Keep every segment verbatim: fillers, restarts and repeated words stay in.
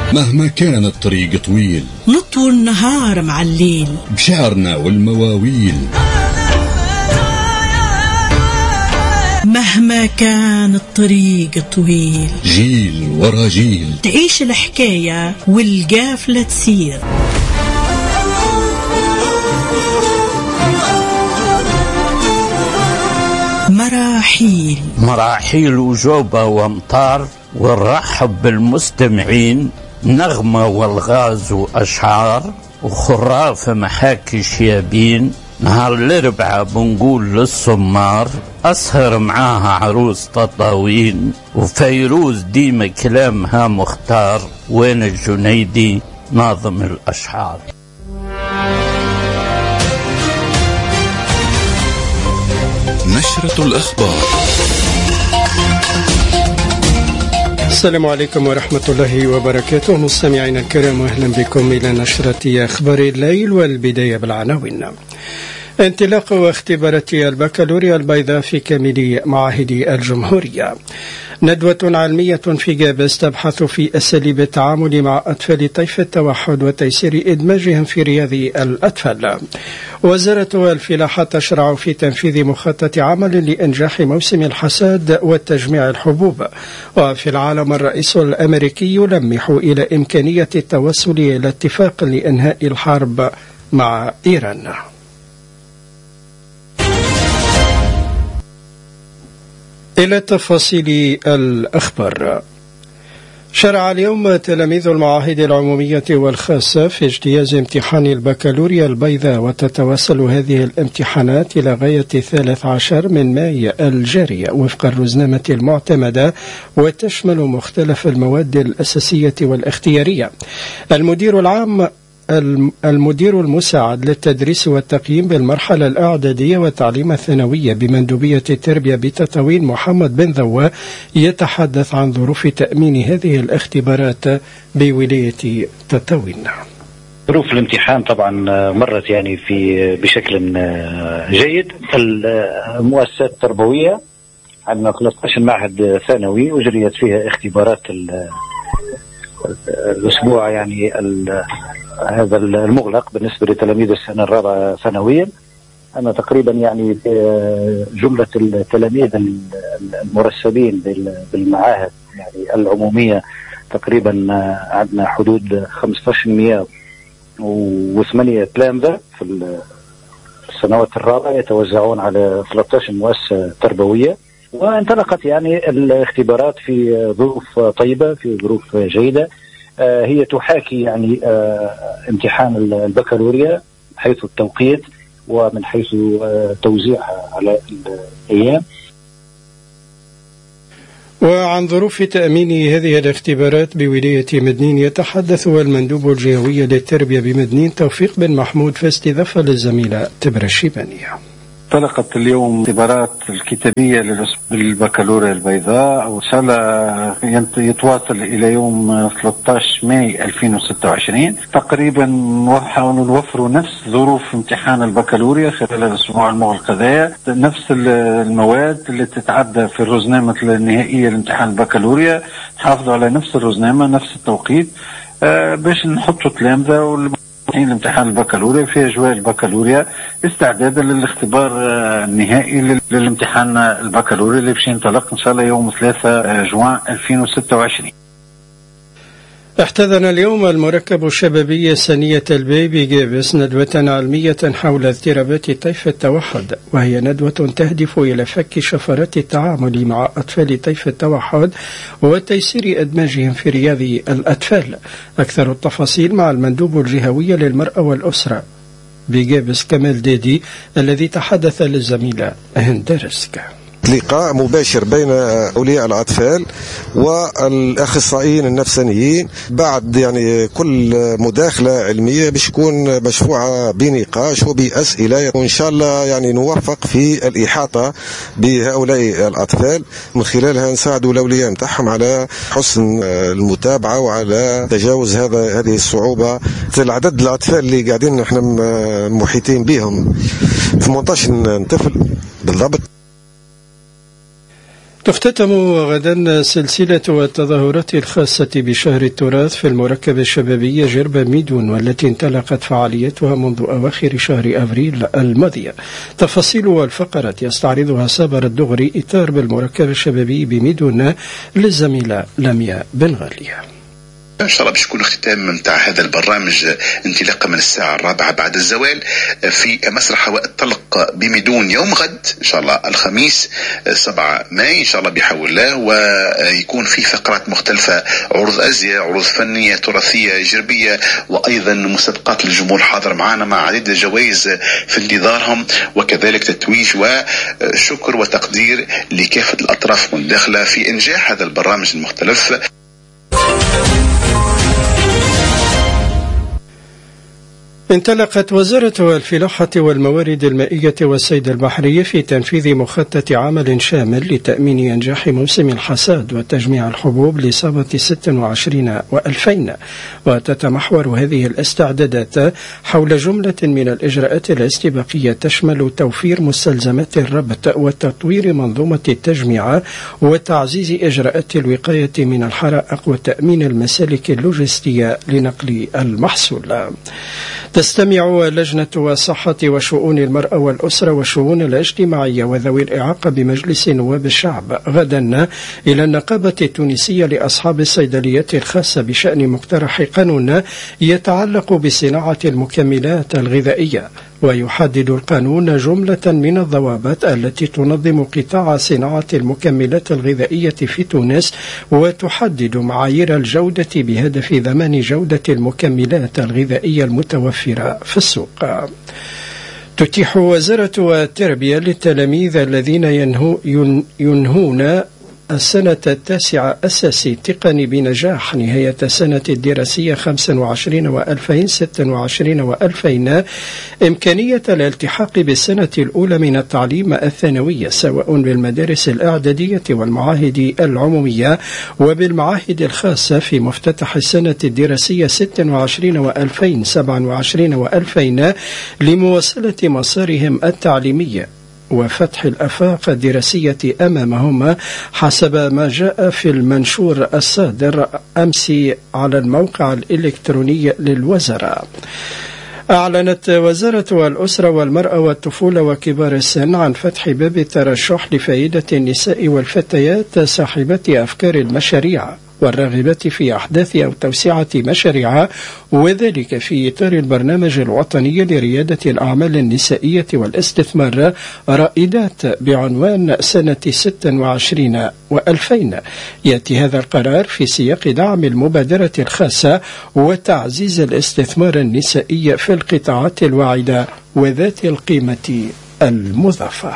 مهما كان الطريق طويل نطوي النهار مع الليل بشعرنا والمواويل. مهما كان الطريق طويل جيل ورا جيل تعيش الحكاية والقافلة تسير. مراحيل مراحيل وجوبة وامطار، ونرحب بالمستمعين. نغمة والغاز وأشعار، وخرافة محاكي شيابين. نهار الاربعاء بنقول للصمار، أسهر معاها عروس تطاوين. وفيروز ديما كلامها مختار، وين الجنيدي ناظم الأشعار. نشرة الأخبار. السلام عليكم ورحمة الله وبركاته مستمعينا الكرام، أهلا بكم إلى نشرة أخبار الليل، والبداية بالعناوين. انطلاق واختبارات البكالوريا البيضاء في كامل معاهد الجمهورية. ندوة علمية في جابس تبحث في أساليب التعامل مع أطفال طيف التوحد وتيسير إدماجهم في رياض الأطفال. وزارة الفلاحة تشرع في تنفيذ مخطط عمل لإنجاح موسم الحصاد وتجميع الحبوب. وفي العالم الرئيس الأمريكي يلمح إلى إمكانية التوصل إلى اتفاق لإنهاء الحرب مع إيران. إلى تفاصيل الأخبار. شرع اليوم تلاميذ المعاهد العمومية والخاصة في اجتياز امتحان البكالوريا البيضاء، وتتواصل هذه الامتحانات إلى غاية الثالث عشر من ماي الجاري وفق الرزنامة المعتمدة، وتشمل مختلف المواد الأساسية والاختيارية. المدير العام المدير المساعد للتدريس والتقييم بالمرحلة الإعدادية والتعليم الثانوية بمندوبية التربية بتطاوين محمد بن ذوى يتحدث عن ظروف تأمين هذه الاختبارات بولاية تطاوين. ظروف الامتحان طبعا مرت يعني في بشكل جيد. المؤسسات التربوية عندنا ثلاثة عشر معهد ثانوي وجريت فيها اختبارات الأسبوع يعني هذا المغلق بالنسبة لتلاميذ السنة الرابعة ثانويا. أنا تقريبا يعني جملة التلاميذ المرسبين بالمعاهد يعني العمومية تقريبا عندنا حدود خمسة عشر مئة وثمانية تلامذة في السنوات الرابعة يتوزعون على ثلاثة عشر مؤسسة تربوية. وانطلقت يعني الاختبارات في ظروف طيبة، في ظروف جيدة. هي تحاكي يعني امتحان البكالوريا حيث التوقيت ومن حيث توزيعها على الأيام. وعن ظروف تأمين هذه الاختبارات بولاية مدنين يتحدث المندوب الجهوي للتربية بمدنين توفيق بن محمود في استضافة للزميلة تبرة الشيبانية. انطلقت اليوم اختبارات الكتابية للبكالوريا البيضاء، وإن شاء الله يتواصل إلى يوم ثلاثة عشر ماي ألفين وستة وعشرين. تقريبا نحاول نوفروا نفس ظروف امتحان البكالوريا خلال الأسبوع المغلق هذا، نفس المواد اللي تتعدى في الرزنامة النهائية لامتحان البكالوريا نحافظوا على نفس الرزنامة نفس التوقيت باش نحطوا تلامذة الامتحان البكالوريا في أجواء البكالوريا استعدادا للاختبار النهائي للامتحان البكالوريا اللي باش ينطلق إن شاء الله يوم ثلاثة جوان ألفين وستة وعشرين. احتضن اليوم المركب الشبابي سنية البي بجابس ندوة علمية حول اضطرابات طيف التوحد، وهي ندوة تهدف إلى فك شفرات التعامل مع أطفال طيف التوحد وتيسير إدماجهم في رياض الأطفال. أكثر التفاصيل مع المندوب الجهوي للمرأة والأسرة بجابس كمال ديدي الذي تحدث للزميلة هند رزق. لقاء مباشر بين أولياء الأطفال والأخصائيين النفسانيين بعد يعني كل مداخلة علمية باش يكون مشروعة بنقاش وبأسئلة، وإن شاء الله يعني نوفق في الإحاطة بهؤلاء الأطفال، من خلالها نساعدوا الأولياء متاعهم على حسن المتابعة وعلى تجاوز هذا هذه الصعوبة. العدد الأطفال اللي قاعدين احنا محيطين بهم ثمانية عشر طفل بالضبط. تختتم غدا سلسلة التظاهرات الخاصة بشهر التراث في المركبة الشبابية جرب ميدون، والتي انطلقت فعاليتها منذ أواخر شهر أبريل الماضي. تفاصيل والفقرة يستعرضها صابر الدغري إطار بالمركبة الشبابي بميدون للزميلة لميا بن غالية. إن شاء الله باش يكون اختتام نتاع هذا البرنامج انطلاقا من الساعة الرابعة بعد الزوال في مسرح هواء الطلق بميدون يوم غد إن شاء الله الخميس سبعة ماي إن شاء الله بحول الله، ويكون في فقرات مختلفة، عروض أزياء، عروض فنية تراثية جربية، وأيضا مسابقات للجمهور حاضر معنا مع عديد الجوائز في انتظارهم، وكذلك تتويج وشكر وتقدير لكافة الأطراف المداخلة في إنجاح هذا البرنامج المختلف. انطلقت وزارة الفلاحة والموارد المائية والصيد البحري في تنفيذ مخطط عمل شامل لتأمين إنجاح موسم الحصاد وتجميع الحبوب لصبة ستة وعشرين وألفين، وتتمحور هذه الاستعدادات حول جملة من الإجراءات الاستباقية تشمل توفير مستلزمات الربط وتطوير منظومة التجميع وتعزيز إجراءات الوقاية من الحرائق وتأمين المسالك اللوجستية لنقل المحصول. تستمع لجنة الصحة وشؤون المرأة والأسرة والشؤون الاجتماعية وذوي الإعاقة بمجلس نواب الشعب غدا إلى النقابة التونسية لأصحاب الصيدليات الخاصة بشأن مقترح قانون يتعلق بصناعة المكملات الغذائية. ويحدد القانون جملة من الضوابط التي تنظم قطاع صناعة المكملات الغذائية في تونس، وتحدد معايير الجودة بهدف ضمان جودة المكملات الغذائية المتوفرة في السوق. تتيح وزارة التربية للتلاميذ الذين ينهو ينهون السنة التاسعة أساسي تقني بنجاح نهاية السنة الدراسية خمسة وعشرين وألفين ستة وعشرين وألفين إمكانية الالتحاق بالسنة الأولى من التعليم الثانوي سواء بالمدارس الإعدادية والمعاهد العمومية وبالمعاهد الخاصة في مفتتح السنة الدراسية ستة وعشرين وألفين سبعة وعشرين وألفين لمواصلة مسارهم التعليمي وفتح الآفاق الدراسية أمامهم حسب ما جاء في المنشور الصادر أمس على الموقع الإلكتروني للوزارة. أعلنت وزارة الأسرة والمرأة والطفولة وكبار السن عن فتح باب الترشح لفائدة النساء والفتيات صاحبات أفكار المشاريع والراغبات في أحداث أو توسعة مشاريعها، وذلك في إطار البرنامج الوطني لريادة الأعمال النسائية والاستثمار رائدات بعنوان سنة ستة وعشرين وألفين. يأتي هذا القرار في سياق دعم المبادرة الخاصة وتعزيز الاستثمار النسائي في القطاعات الواعدة وذات القيمة المضافة.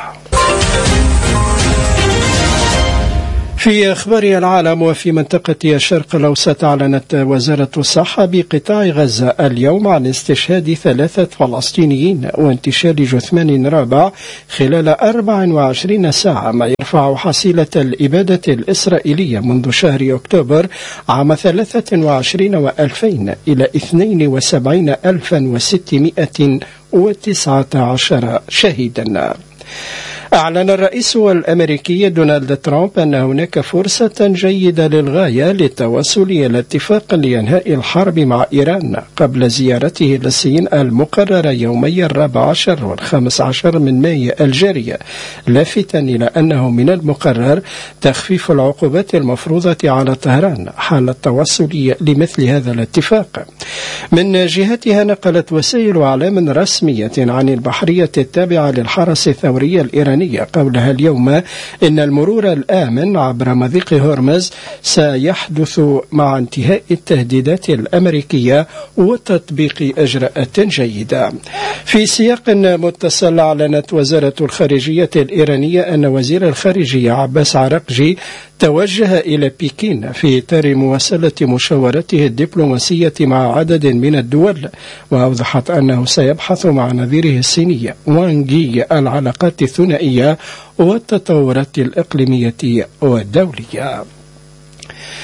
في أخبار العالم وفي منطقة الشرق الأوسط، أعلنت وزارة الصحة بقطاع غزة اليوم عن استشهاد ثلاثة فلسطينيين وانتشال جثمان رابع خلال أربع وعشرين ساعة، ما يرفع حصيلة الإبادة الإسرائيلية منذ شهر أكتوبر عام ثلاثة وعشرين وألفين إلى اثنين وسبعين ألفا وستمائة وتسعة عشر شهيدا. أعلن الرئيس الأمريكي دونالد ترامب أن هناك فرصة جيدة للغاية للتوصل إلى اتفاق لإنهاء الحرب مع إيران قبل زيارته للصين المقررة يومي الرابع عشر والخامس عشر من مايو الجارية، لافتا إلى أنه من المقرر تخفيف العقوبات المفروضة على طهران حال التوصل لمثل هذا الاتفاق. من جهتها نقلت وسائل أعلام رسمية عن البحرية التابعة للحرس الثوري الإيراني قولها اليوم إن المرور الآمن عبر مضيق هرمز سيحدث مع انتهاء التهديدات الأمريكية وتطبيق إجراءات جيدة. في سياق متصل، أعلنت وزارة الخارجية الإيرانية أن وزير الخارجية عباس عراقجي توجه إلى بكين في إطار مواصلة مشاورته الدبلوماسية مع عدد من الدول، وأوضحت أنه سيبحث مع نظيره الصيني وانغ يي العلاقات الثنائية والتطورات الإقليمية والدولية.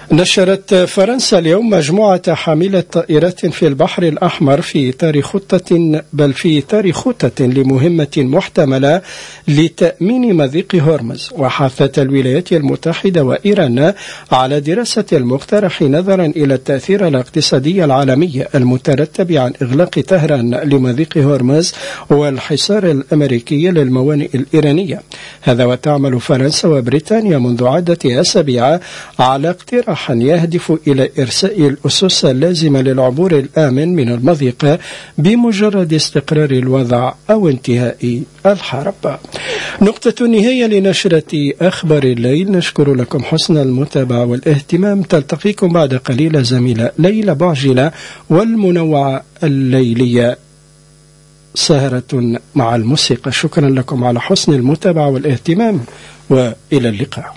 نشرت فرنسا اليوم مجموعة حاملة طائرات في البحر الأحمر في إطار خطة بل في إطار خطة لمهمة محتملة لتأمين مضيق هرمز، وحثت الولايات المتحدة وإيران على دراسة المقترح نظرا إلى التأثير الاقتصادي العالمي المترتب عن إغلاق طهران لمضيق هرمز والحصار الأمريكي للموانئ الإيرانية. هذا وتعمل فرنسا وبريطانيا منذ عدة أسابيع على اقتراح يهدف إلى إرساء الأسس اللازمة للعبور الآمن من المضيق بمجرد استقرار الوضع أو انتهاء الحرب. نقطة النهاية لنشرة أخبار الليل. نشكر لكم حسن المتابعة والاهتمام. تلتقيكم بعد قليل زميلة ليلى بعجلة والمنوعة الليلية سهرة مع الموسيقى. شكرا لكم على حسن المتابعة والاهتمام وإلى اللقاء.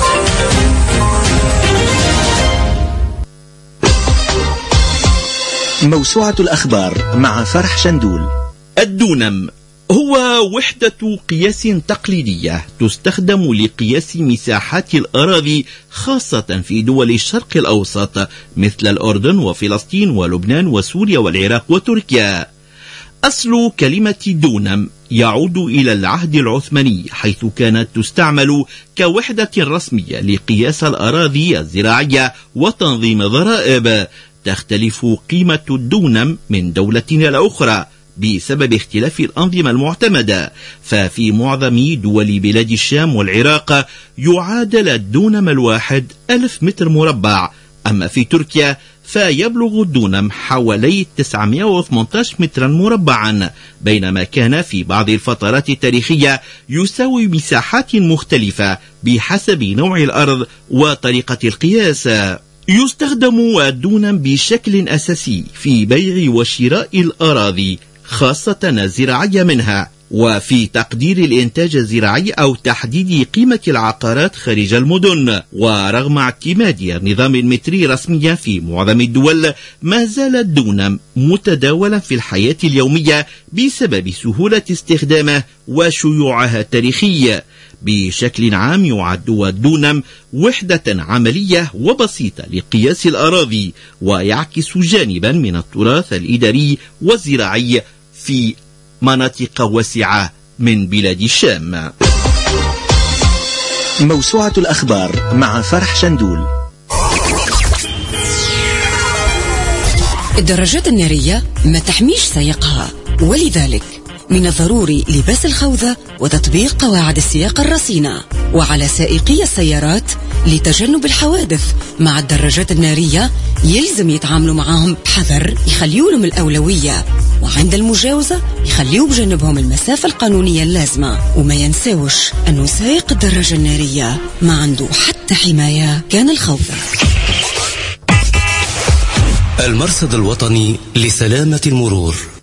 موسوعة الأخبار مع فرح شندول. الدونم هو وحدة قياس تقليدية تستخدم لقياس مساحات الأراضي خاصة في دول الشرق الأوسط مثل الأردن وفلسطين ولبنان وسوريا والعراق وتركيا. أصل كلمة دونم يعود إلى العهد العثماني، حيث كانت تستعمل كوحدة رسمية لقياس الأراضي الزراعية وتنظيم ضرائب. تختلف قيمة الدونم من دولة إلى أخرى بسبب اختلاف الأنظمة المعتمدة، ففي معظم دول بلاد الشام والعراق يعادل الدونم الواحد ألف متر مربع، أما في تركيا فيبلغ الدونم حوالي تسعمائة وثمانية عشر مترا مربعا، بينما كان في بعض الفترات التاريخية يساوي مساحات مختلفة بحسب نوع الأرض وطريقة القياس. يستخدم الدونم بشكل أساسي في بيع وشراء الأراضي خاصة الزراعية منها، وفي تقدير الإنتاج الزراعي أو تحديد قيمة العقارات خارج المدن. ورغم اعتماد النظام المتري رسميا في معظم الدول، ما زال الدونم متداولا في الحياة اليومية بسبب سهولة استخدامه وشيوعها التاريخي. بشكل عام يعد الدونم وحدة عملية وبسيطة لقياس الأراضي، ويعكس جانبا من التراث الإداري والزراعي في مناطق واسعة من بلاد الشام. موسوعة الأخبار مع فرح شندول. الدراجات النارية ما تحميش سائقها، ولذلك من الضروري لباس الخوذة وتطبيق قواعد السياقة الرصينة. وعلى سائقي السيارات لتجنب الحوادث مع الدراجات النارية يلزم يتعاملوا معهم بحذر، يخليوا لهم الأولوية، وعند المجاوزة يخليوا بجنبهم المسافة القانونية اللازمة. وما ينساوش أنه سائق الدراجة النارية ما عنده حتى حماية كان الخوذة. المرصد الوطني لسلامة المرور.